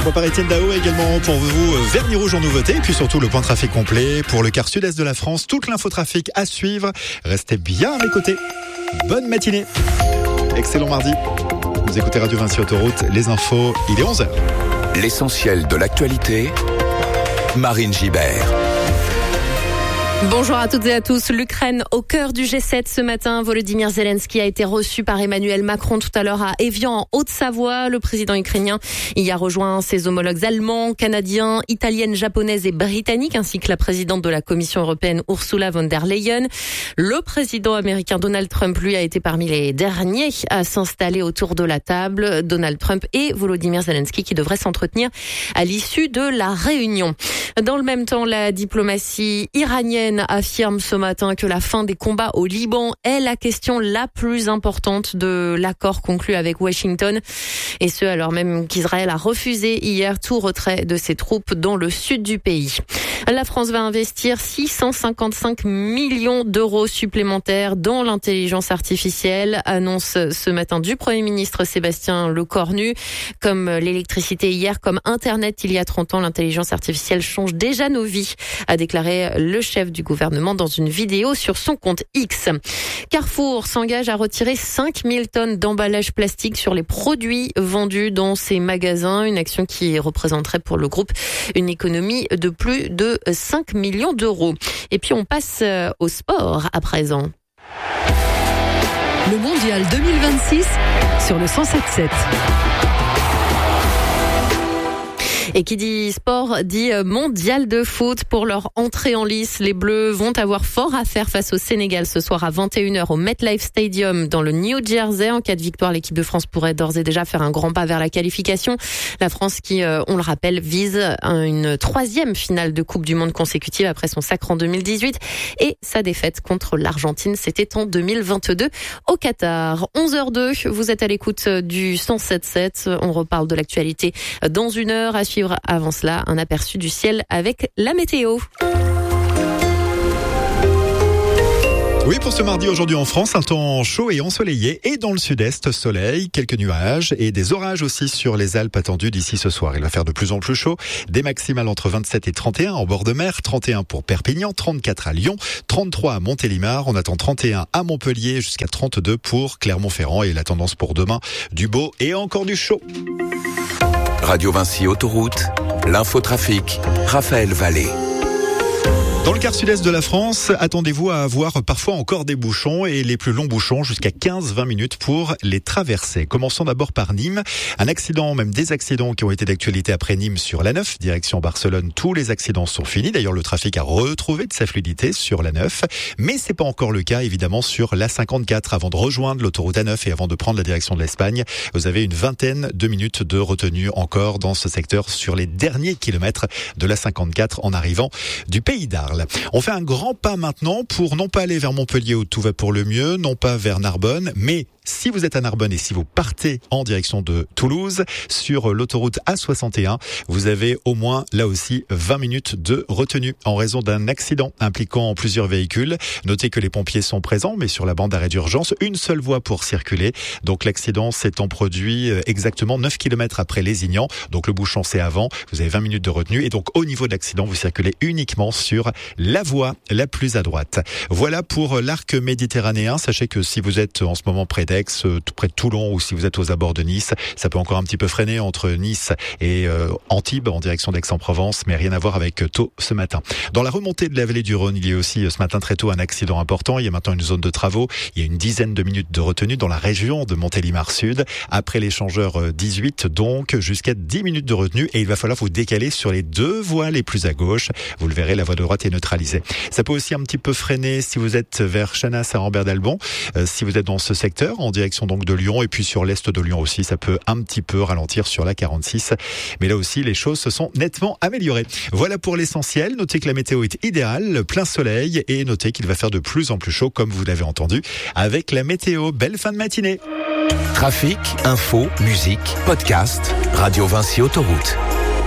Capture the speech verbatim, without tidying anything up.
point par Étienne Dao, également pour vous, vernis rouge en nouveauté, et puis surtout le point trafic complet pour le quart sud-est de la France. Toute l'infotrafic à suivre. Restez bien à mes côtés. Bonne matinée. Excellent mardi. Vous écoutez Radio Vinci Autoroute. Les infos, il est onze heures. L'essentiel de l'actualité, Marine Gibert. Bonjour à toutes et à tous. L'Ukraine au cœur du G sept ce matin. Volodymyr Zelensky a été reçu par Emmanuel Macron tout à l'heure à Évian en Haute-Savoie. Le président ukrainien y a rejoint ses homologues allemands, canadiens, italiennes, japonaises et britanniques, ainsi que la présidente de la Commission européenne Ursula von der Leyen. Le président américain Donald Trump, lui, a été parmi les derniers à s'installer autour de la table. Donald Trump et Volodymyr Zelensky qui devraient s'entretenir à l'issue de la réunion. Dans le même temps, la diplomatie iranienne affirme ce matin que la fin des combats au Liban est la question la plus importante de l'accord conclu avec Washington. Et ce, alors même qu'Israël a refusé hier tout retrait de ses troupes dans le sud du pays. La France va investir six cent cinquante-cinq millions d'euros supplémentaires dans l'intelligence artificielle, annonce ce matin du Premier ministre Sébastien Lecornu. Comme l'électricité hier, comme Internet il y a trente ans, l'intelligence artificielle change déjà nos vies, a déclaré le chef du gouvernement dans une vidéo sur son compte X. Carrefour s'engage à retirer cinq mille tonnes d'emballage plastique sur les produits vendus dans ses magasins, une action qui représenterait pour le groupe une économie de plus de cinq millions d'euros. Et puis on passe au sport à présent. Le mondial deux mille vingt-six sur le cent sept sept. Et qui dit sport dit mondial de foot. Pour leur entrée en lice, les Bleus vont avoir fort à faire face au Sénégal ce soir à vingt et une heures au MetLife Stadium dans le New Jersey. En cas de victoire, l'équipe de France pourrait d'ores et déjà faire un grand pas vers la qualification. La France qui, on le rappelle, vise une troisième finale de Coupe du Monde consécutive après son sacre en deux mille dix-huit et sa défaite contre l'Argentine, c'était en deux mille vingt-deux au Qatar. onze heures zéro deux, vous êtes à l'écoute du cent sept sept. On reparle de l'actualité dans une heure. À suivre avant cela, un aperçu du ciel avec la météo. Oui, pour ce mardi aujourd'hui en France, un temps chaud et ensoleillé, et dans le sud-est, soleil, quelques nuages et des orages aussi sur les Alpes attendus d'ici ce soir. Il va faire de plus en plus chaud, des maximales entre vingt-sept et trente et un en bord de mer, trente et un pour Perpignan, trente-quatre à Lyon, trente-trois à Montélimar, on attend trente et un à Montpellier jusqu'à trente-deux pour Clermont-Ferrand, et la tendance pour demain, du beau et encore du chaud. Radio Vinci Autoroute, l'infotrafic, Raphaël Vallée. Dans le quart sud-est de la France, attendez-vous à avoir parfois encore des bouchons, et les plus longs bouchons jusqu'à quinze à vingt minutes pour les traverser. Commençons d'abord par Nîmes. Un accident, même des accidents qui ont été d'actualité après Nîmes sur l'A neuf, direction Barcelone. Tous les accidents sont finis. D'ailleurs, le trafic a retrouvé de sa fluidité sur l'A neuf. Mais c'est pas encore le cas, évidemment, sur l'A cinquante-quatre. Avant de rejoindre l'autoroute A neuf et avant de prendre la direction de l'Espagne, vous avez une vingtaine de minutes de retenue encore dans ce secteur sur les derniers kilomètres de l'A cinquante-quatre en arrivant du Pays d'Arles. On fait un grand pas maintenant pour non pas aller vers Montpellier où tout va pour le mieux, non pas vers Narbonne, mais si vous êtes à Narbonne et si vous partez en direction de Toulouse, sur l'autoroute A soixante et un, vous avez au moins, là aussi, vingt minutes de retenue en raison d'un accident impliquant plusieurs véhicules. Notez que les pompiers sont présents, mais sur la bande d'arrêt d'urgence, une seule voie pour circuler. Donc l'accident s'étant produit exactement neuf kilomètres après Lézignan. Donc le bouchon, c'est avant. Vous avez vingt minutes de retenue. Et donc au niveau de l'accident, vous circulez uniquement sur la voie la plus à droite. Voilà pour l'arc méditerranéen. Sachez que si vous êtes en ce moment près d'Aix, tout près de Toulon, ou si vous êtes aux abords de Nice, ça peut encore un petit peu freiner entre Nice et euh, Antibes en direction d'Aix-en-Provence, mais rien à voir avec tôt ce matin. Dans la remontée de la vallée du Rhône, il y a aussi ce matin très tôt un accident important. Il y a maintenant une zone de travaux. Il y a une dizaine de minutes de retenue dans la région de Montélimar Sud. Après l'échangeur dix-huit, donc jusqu'à dix minutes de retenue, et il va falloir vous décaler sur les deux voies les plus à gauche. Vous le verrez, la voie de droite est neutralisée. Ça peut aussi un petit peu freiner si vous êtes vers Chanas à Rambert d'Albon, euh, si vous êtes dans ce secteur en direction donc de Lyon, et puis sur l'est de Lyon aussi, ça peut un petit peu ralentir sur la quarante-six. Mais là aussi, les choses se sont nettement améliorées. Voilà pour l'essentiel. Notez que la météo est idéale, plein soleil, et notez qu'il va faire de plus en plus chaud, comme vous l'avez entendu, avec la météo. Belle fin de matinée. Trafic, info, musique, podcast, Radio Vinci Autoroute.